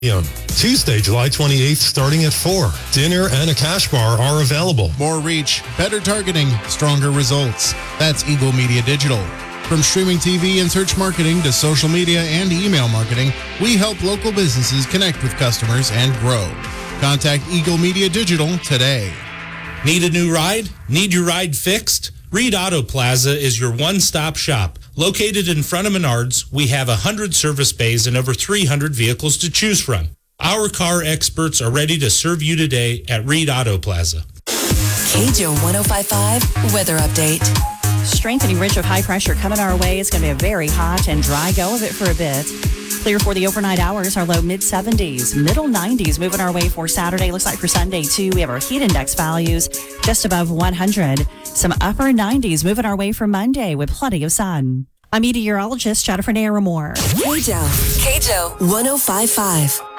p.m. Tuesday, July 28th, starting at 4. Dinner and a cash bar are available. More reach, better targeting, stronger results. That's Eagle Media Digital. From streaming TV and search marketing to social media and email marketing, we help local businesses connect with customers and grow. Contact Eagle Media Digital today. Need a new ride? Need your ride fixed? Reed Auto Plaza is your one-stop shop. Located in front of Menards, we have 100 service bays and over 300 vehicles to choose from. Our car experts are ready to serve you today at Reed Auto Plaza. KJO 105.5 Weather Update. Strengthening ridge of high pressure coming our way. It's going to be a very hot and dry go of it for a bit. Clear for the overnight hours. Our low mid-70s, middle 90s moving our way for Saturday. Looks like for Sunday, too, we have our heat index values just above 100. Some upper 90s moving our way for Monday with plenty of sun. I'm meteorologist Jennifer Naramore. KJO 105.5.